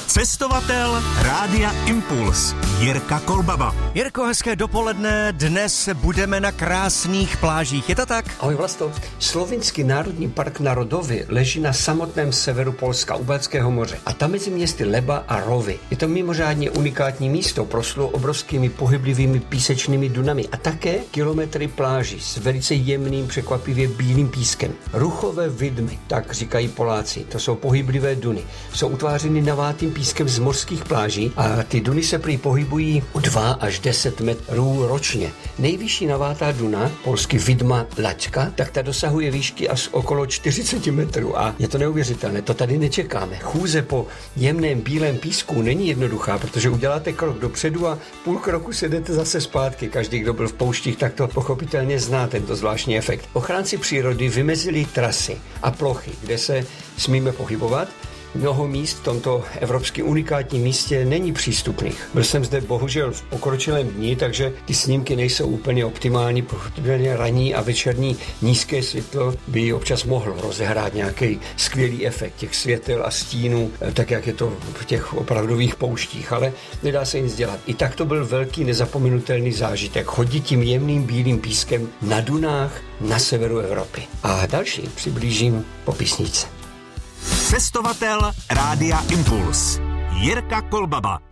Cestovatel Rádia Impuls Jirka Kolbaba. Jirko, hezké dopoledne, dnes budeme na krásných plážích, je to tak? Ahoj Vlasto, Slovinský národní park na Rodově leží na samotném severu Polska, u Baltského moře. A tam mezi městy Leba a Rovy. Je to mimořádně unikátní místo, proslulo obrovskými pohyblivými písečnými dunami a také kilometry pláží s velice jemným, překvapivě bílým pískem. Ruchové vidmy, tak říkají Poláci, to jsou pohyblivé duny. Jsou utvářeny navátým pískem z mořských pláží a ty duny se prý pohybují 2 až 10 metrů ročně. Nejvyšší navátá duna, polsky vidma Laťka, tak ta dosahuje výšky až okolo 40 metrů a je to neuvěřitelné, to tady nečekáme. Chůze po jemném bílém písku není jednoduchá, protože uděláte krok dopředu a půl kroku se jdete zase zpátky. Každý, kdo byl v pouštích, tak to pochopitelně zná tento zvláštní efekt. Ochránci přírody vymezili trasy a plochy, kde se smíme pohybovat. Mnoho míst v tomto evropsky unikátním místě není přístupných. Byl jsem zde bohužel v pokročilém dni, takže ty snímky nejsou úplně optimální, pochopitelně ranní a večerní nízké světlo by občas mohlo rozehrát nějaký skvělý efekt těch světel a stínů, tak jak je to v těch opravdových pouštích, ale nedá se nic dělat. I tak to byl velký nezapomenutelný zážitek, chodit tím jemným bílým pískem na dunách na severu Evropy. A další přiblížím po písničce. Cestovatel Rádia Impuls Jirka Kolbaba.